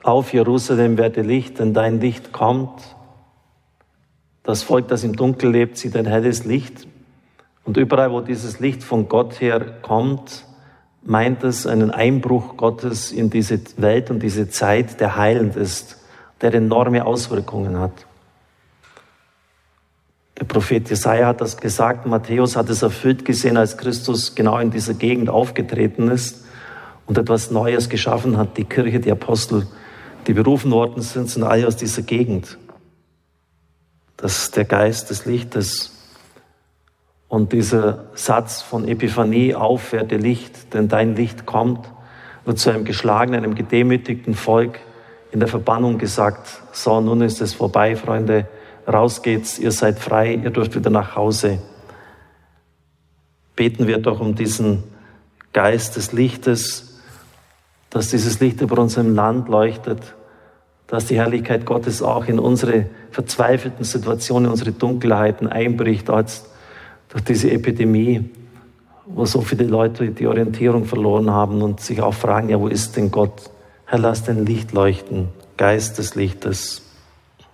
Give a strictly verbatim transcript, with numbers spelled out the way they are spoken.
Auf Jerusalem werde Licht, denn dein Licht kommt. Das Volk, das im Dunkel lebt, sieht ein helles Licht. Und überall, wo dieses Licht von Gott her kommt, meint es einen Einbruch Gottes in diese Welt und diese Zeit, der heilend ist, der enorme Auswirkungen hat. Der Prophet Jesaja hat das gesagt, Matthäus hat es erfüllt gesehen, als Christus genau in dieser Gegend aufgetreten ist und etwas Neues geschaffen hat. Die Kirche, die Apostel, die berufen worden sind, sind alle aus dieser Gegend. Das ist der Geist des Lichtes. Und dieser Satz von Epiphanie, auf werde Licht, denn dein Licht kommt, wird zu einem geschlagenen, einem gedemütigten Volk in der Verbannung gesagt, so, nun ist es vorbei, Freunde, raus geht's, ihr seid frei, ihr dürft wieder nach Hause. Beten wir doch um diesen Geist des Lichtes, dass dieses Licht über unserem Land leuchtet, dass die Herrlichkeit Gottes auch in unsere verzweifelten Situationen, in unsere Dunkelheiten einbricht, als durch diese Epidemie, wo so viele Leute die Orientierung verloren haben und sich auch fragen, ja, wo ist denn Gott? Herr, lass dein Licht leuchten, Geist des Lichtes.